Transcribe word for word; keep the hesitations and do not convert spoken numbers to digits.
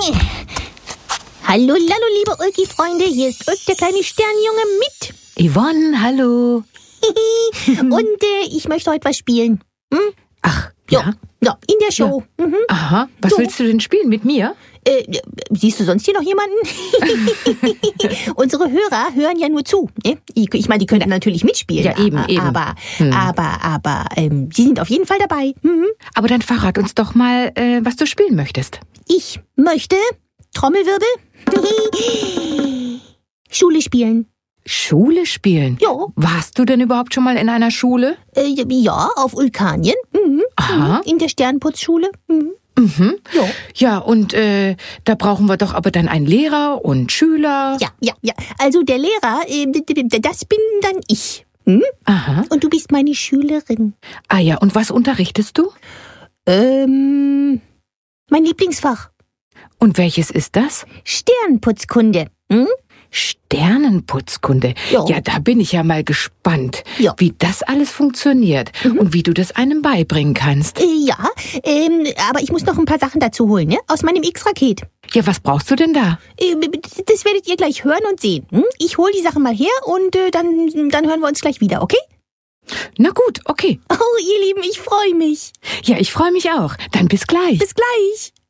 Hallo, hallo, liebe Ulki-Freunde, hier ist Ulk, der kleine Sternjunge mit. Yvonne, hallo. Und äh, ich möchte heute was spielen. Hm? Ach, Ja, ja? ja, in der Show. Ja. Mhm. Aha, was So. willst du denn spielen mit mir? Äh, siehst du sonst hier noch jemanden? Unsere Hörer hören ja nur zu. Ne? Ich, ich meine, die können natürlich mitspielen. Ja, eben, aber, eben. Aber, Hm. aber, aber, ähm, sie sind auf jeden Fall dabei. Mhm. Aber dann verrat uns doch mal, äh, was du spielen möchtest. Ich möchte, Trommelwirbel, Schule spielen. Schule spielen? Ja. Warst du denn überhaupt schon mal in einer Schule? Äh, ja, auf Vulkanien. Mhm. Aha. Mhm. In der Sternputzschule. Mhm. Mhm. Ja. Ja, und äh, da brauchen wir doch aber dann einen Lehrer und Schüler. Ja, ja, ja. Also der Lehrer, äh, d- d- das bin dann ich. Hm? Aha. Und du bist meine Schülerin. Ah ja, und was unterrichtest du? Ähm, mein Lieblingsfach. Und welches ist das? Sternputzkunde. Hm? Sternenputzkunde. Ja. Ja, da bin ich ja mal gespannt, Ja. wie das alles funktioniert und wie du das einem beibringen kannst. Äh, ja, ähm, aber ich muss noch ein paar Sachen dazu holen, ne? Aus meinem X-Raket. Ja, was brauchst du denn da? Äh, das werdet ihr gleich hören und sehen. Hm? Ich hol die Sachen mal her und äh, dann, dann hören wir uns gleich wieder, okay? Na gut, okay. Oh, ihr Lieben, ich freue mich. Ja, ich freue mich auch. Dann bis gleich. Bis gleich.